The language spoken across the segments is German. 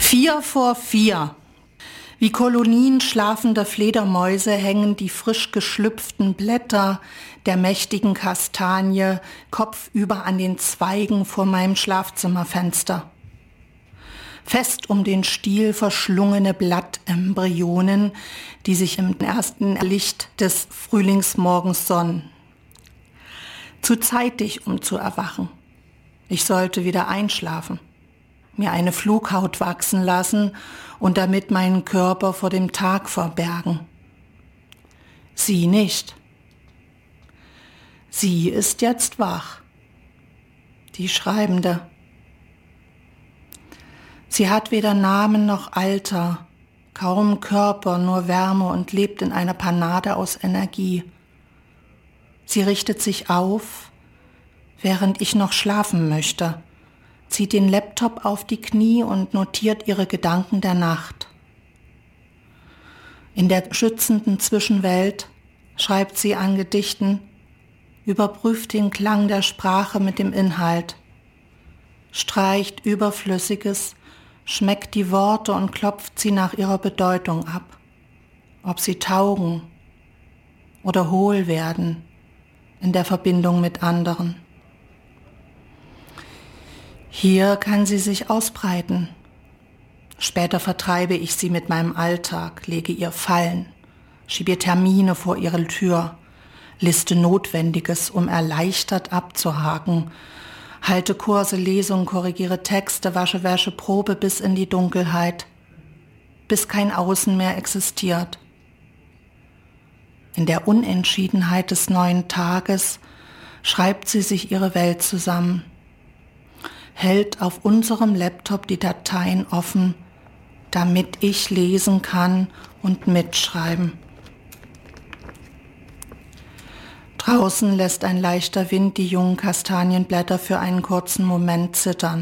4:04. Wie Kolonien schlafender Fledermäuse hängen die frisch geschlüpften Blätter der mächtigen Kastanie kopfüber an den Zweigen vor meinem Schlafzimmerfenster. Fest um den Stiel verschlungene Blattembryonen, die sich im ersten Licht des Frühlingsmorgens sonnen. Zu zeitig, um zu erwachen. Ich sollte wieder einschlafen, mir eine Flughaut wachsen lassen und damit meinen Körper vor dem Tag verbergen. Sie nicht. Sie ist jetzt wach, die Schreibende. Sie hat weder Namen noch Alter, kaum Körper, nur Wärme und lebt in einer Panade aus Energie. Sie richtet sich auf, während ich noch schlafen möchte, zieht den Laptop auf die Knie und notiert ihre Gedanken der Nacht. In der schützenden Zwischenwelt schreibt sie an Gedichten, überprüft den Klang der Sprache mit dem Inhalt, streicht Überflüssiges, schmeckt die Worte und klopft sie nach ihrer Bedeutung ab, ob sie taugen oder hohl werden in der Verbindung mit anderen. Hier kann sie sich ausbreiten. Später vertreibe ich sie mit meinem Alltag, lege ihr Fallen, schiebe Termine vor ihre Tür, liste Notwendiges, um erleichtert abzuhaken, halte Kurse, Lesungen, korrigiere Texte, wasche Wäsche, probe bis in die Dunkelheit, bis kein Außen mehr existiert. In der Unentschiedenheit des neuen Tages schreibt sie sich ihre Welt zusammen, hält auf unserem Laptop die Dateien offen, damit ich lesen kann und mitschreiben. Draußen lässt ein leichter Wind die jungen Kastanienblätter für einen kurzen Moment zittern.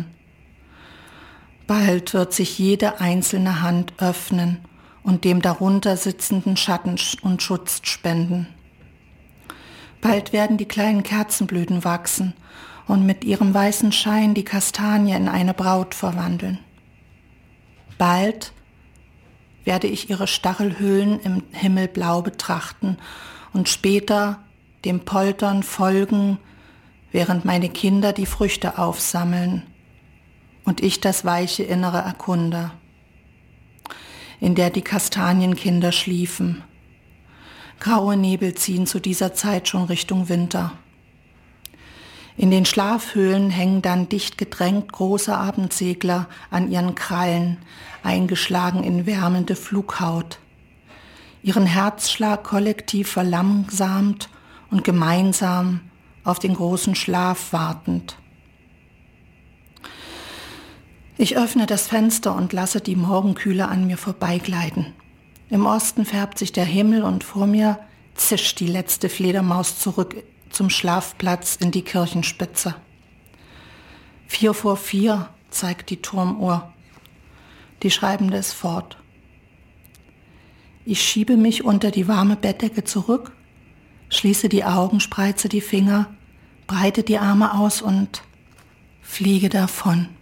Bald wird sich jede einzelne Hand öffnen und dem darunter sitzenden Schatten und Schutz spenden. Bald werden die kleinen Kerzenblüten wachsen und mit ihrem weißen Schein die Kastanie in eine Braut verwandeln. Bald werde ich ihre Stachelhöhlen im Himmelblau betrachten und später dem Poltern folgen, während meine Kinder die Früchte aufsammeln und ich das weiche Innere erkunde, in der die Kastanienkinder schliefen. Graue Nebel ziehen zu dieser Zeit schon Richtung Winter. In den Schlafhöhlen hängen dann dicht gedrängt große Abendsegler an ihren Krallen, eingeschlagen in wärmende Flughaut, ihren Herzschlag kollektiv verlangsamt und gemeinsam auf den großen Schlaf wartend. Ich öffne das Fenster und lasse die Morgenkühle an mir vorbeigleiten. Im Osten färbt sich der Himmel und vor mir zischt die letzte Fledermaus zurück zum Schlafplatz in die Kirchenspitze. 4:04 zeigt die Turmuhr. Die Schreibende ist fort. Ich schiebe mich unter die warme Bettdecke zurück, schließe die Augen, spreize die Finger, breite die Arme aus und fliege davon.